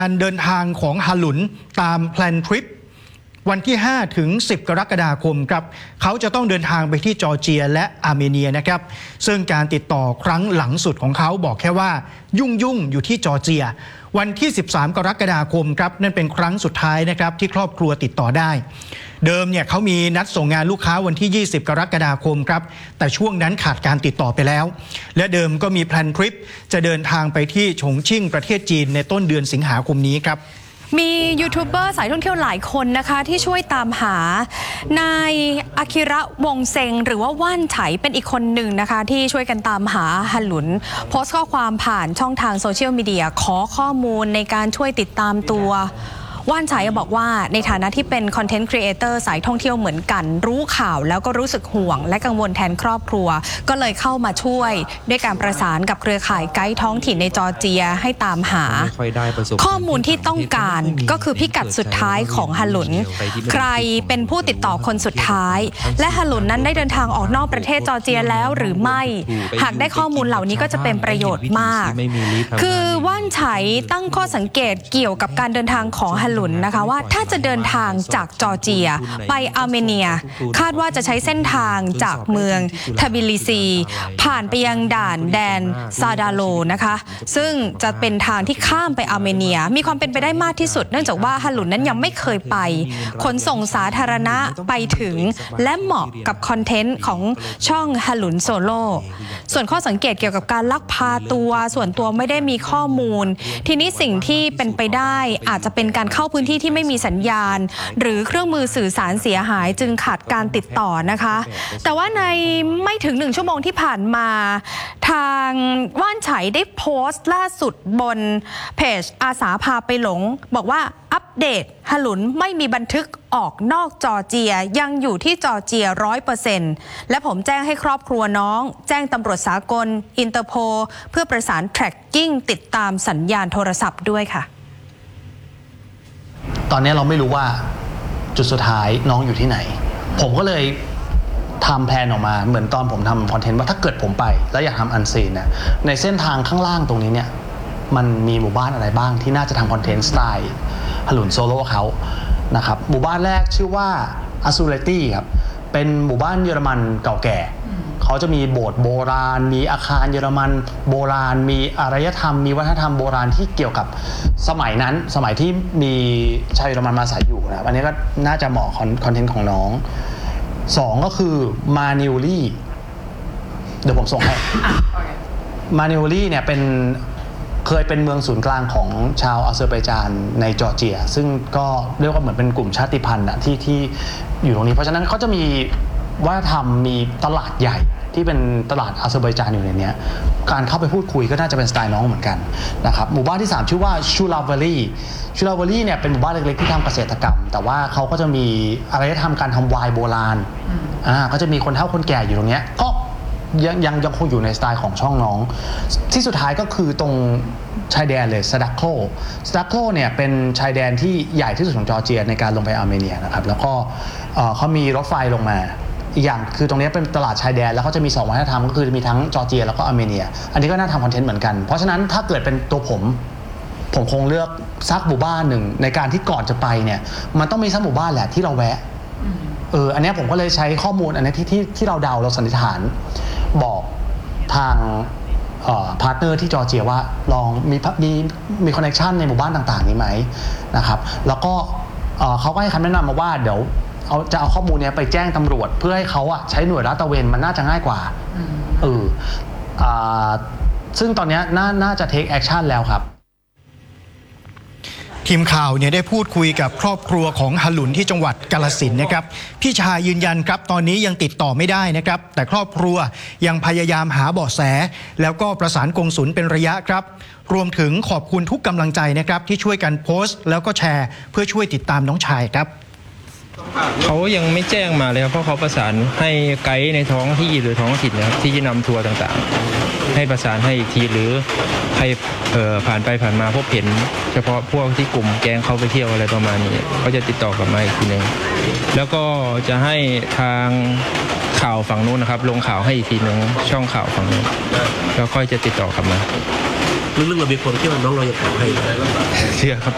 การเดินทางของฮาหลุนตามแพลนทริปวันที่5ถึง10กรกฎาคมครับเขาจะต้องเดินทางไปที่จอร์เจียและอาร์เมเนียนะครับซึ่งการติดต่อครั้งหลังสุดของเขาบอกแค่ว่ายุ่งอยู่ที่จอร์เจียวันที่13กรกฎาคมครับนั่นเป็นครั้งสุดท้ายนะครับที่ครอบครัวติดต่อได้เดิมเนี่ยเขามีนัดส่งงานลูกค้าวันที่20กรกฎาคมครับแต่ช่วงนั้นขาดการติดต่อไปแล้วและเดิมก็มีแพลนทริปจะเดินทางไปที่ฉงชิ่งประเทศจีนในต้นเดือนสิงหาคมนี้ครับมียูทูบเบอร์สายท่องเที่ยวหลายคนนะคะที่ช่วยตามหานายอากิระวงเซงหรือว่าว่านไฉเป็นอีกคนหนึ่งนะคะที่ช่วยกันตามหาฮาหลุนโพสต์ข้อความผ่านช่องทางโซเชียลมีเดียขอข้อมูลในการช่วยติดตามตัวว่านไฉบอกว่าในฐานะที่เป็นคอนเทนต์ครีเอเตอร์สายท่องเที่ยวเหมือนกันรู้ข่าวแล้วก็รู้สึกห่วงและกังวลแทนครอบครัวก็เลยเข้ามาช่วยด้วยการประสานกับเครือข่ายไกด์ท้องถิ่นในจอร์เจียให้ตามหาข้อมูลที่ต้องการก็คือพิกัดสุดท้ายของฮาหลุนใครเป็นผู้ติดต่อคนสุดท้ายและฮาหลุนนั้นได้เดินทางออกนอกประเทศจอร์เจียแล้วหรือไม่หากได้ข้อมูลเหล่านี้ก็จะเป็นประโยชน์มากคือว่านไฉตั้งข้อสังเกตเกี่ยวกับการเดินทางของฮาหลุนนะคะว่าถ้าจะเดินทางจากจอร์เจียไปอาร์เมเนียคาดว่าจะใช้เส้นทางจากเมืองทบิลิซีผ่านไปยังด่านแดนซาดาโลนะคะซึ่งจะเป็นทางที่ข้ามไปอาร์เมเนียมีความเป็นไปได้มากที่สุดเนื่องจากว่าฮาหลุนนั้นยังไม่เคยไปขนส่งสาธารณะไปถึงและเหมาะกับคอนเทนต์ของช่องฮาหลุนโซโล่ส่วนข้อสังเกตเกี่ยวกับการลักพาตัวส่วนตัวไม่ได้มีข้อมูลทีนี้สิ่งที่เป็นไปได้อาจจะเป็นการเข้าพื้นที่ที่ไม่มีสัญญาณหรือเครื่องมือสื่อสารเสียหายจึงขาดการติดต่อนะคะแต่ว่าในไม่ถึง1ชั่วโมงที่ผ่านมาทางว่านไฉได้โพสต์ล่าสุดบนเพจอาสาพาไปหลงบอกว่าอัปเดตฮาหลุนไม่มีบันทึกออกนอกจอร์เจียยังอยู่ที่จอร์เจีย 100% และผมแจ้งให้ครอบครัวน้องแจ้งตำรวจสากลอินเตอร์โพลเพื่อประสาน tracking ติดตามสัญญาณโทรศัพท์ด้วยค่ะตอนนี้เราไม่รู้ว่าจุดสุดท้ายน้องอยู่ที่ไหนผมก็เลยทำแพลนออกมาเหมือนตอนผมทำคอนเทนต์ว่าถ้าเกิดผมไปแล้วอยากทำอันซีนเนี่ยในเส้นทางข้างล่างตรงนี้เนี่ยมันมีหมู่บ้านอะไรบ้างที่น่าจะทำคอนเทนต์สไตล์ฮาหลุนโซโล่เขานะครับหมู่บ้านแรกชื่อว่าอาซูเลตี้ครับเป็นหมู่บ้านเยอรมันเก่าแก่เขาจะมีโบสถ์โบราณมีอาคารเยอรมันโบราณมีอารยธรรมมีวัฒนธรรมโบราณที่เกี่ยวกับสมัยนั้นสมัยที่มีชาวเยอรมันมาอาศัยอยู่นะอันนี้ก็น่าจะเหมาะคอนเทนต์ของน้อง2ก็คือมานิวลี่เดี๋ยวผมส่งให้มานิวลี่เนี่ยเคยเป็นเมืองศูนย์กลางของชาวอาเซอร์ไบจานในจอร์เจียซึ่งก็เรียกว่าเหมือนเป็นกลุ่มชาติพันธุ์ที่อยู่ตรงนี้เพราะฉะนั้นเขาจะมีวัฒนธรรมมีตลาดใหญ่ที่เป็นตลาดอาเซอร์ไบจานอยู่ในนี้การเข้าไปพูดคุยก็น่าจะเป็นสไตล์น้องเหมือนกันนะครับหมู่บ้านที่3ชื่อว่าชูลาวารีเนี่ยเป็นหมู่บ้านเล็กๆที่ทำเกษตรกรรมแต่ว่าเขาก็จะมีอารยธรรมการทำไวน์โบราณก็จะมีคนเฒ่าคนแก่อยู่ตรงนี้ก็ยังคงอยู่ในสไตล์ของช่องน้องที่สุดท้ายก็คือตรงชายแดนเลยสดักโคเนี่ยเป็นชายแดนที่ใหญ่ที่สุดของจอร์เจียในการลงไปอาร์เมเนียนะครับแล้วก็เขามีรถไฟลงมาอีกอย่างคือตรงนี้เป็นตลาดชายแดนแล้วเขาจะมี2วัฒนธรรมก็คือมีทั้งจอร์เจียแล้วก็อาร์เมเนียอันนี้ก็น่าทำคอนเทนต์เหมือนกันเพราะฉะนั้นถ้าเกิดเป็นตัวผมคงเลือกซักหมู่บ้านหนึ่งในการที่ก่อนจะไปเนี่ยมันต้องมีสักหมู่บ้านแหละที่เราแวะอันนี้ผมก็เลยใช้ข้อมูลอันนี้ที่เราเดาเราสันนิษฐานบอกทางพาร์ทเนอร์ที่จอร์เจียว่าลองมีคอนเนคชันในหมู่บ้านต่างๆนี้ไหมนะครับแล้วก็เขาก็ให้คำแนะนำมาว่าเดี๋ยวจะเอาข้อมูลนี้ไปแจ้งตำรวจเพื่อให้เขาใช้หน่วยลาดตระเวนมันน่าจะง่ายกว่าซึ่งตอนนี้น่าจะเทคแอคชั่นแล้วครับทีมข่าวเนี่ยได้พูดคุยกับครอบครัวของฮาหลุนที่จังหวัดกาฬสินธุ์นะครับพี่ชายยืนยันครับตอนนี้ยังติดต่อไม่ได้นะครับแต่ครอบครัวยังพยายามหาเบาะแสแล้วก็ประสานกงสุลเป็นระยะครับรวมถึงขอบคุณทุกกำลังใจนะครับที่ช่วยกันโพสต์แล้วก็แชร์เพื่อช่วยติดตามน้องชายครับเขายังไม่แจ้งมาเลยครับเพราะเขาประสานให้ไกด์ในท้องที่หรือท้องถิ่นนะครับที่จะนำทัวร์ต่างๆให้ประสานให้อีกทีหรือใครผ่านไปผ่านมาพบเห็นเฉพาะพวกที่กลุ่มแก๊งเขาไปเที่ยวอะไรประมาณนี้เขาจะติดต่อกลับมาอีกทีนึงแล้วก็จะให้ทางข่าวฝั่งนู้นนะครับลงข่าวให้อีกทีนึงช่องข่าวฝั่งนู้นแล้วค่อยจะติดต่อกลับมาลึกๆเรามีความเชื่อว่าน้องเราจะปลอดภัยเชื่อครับ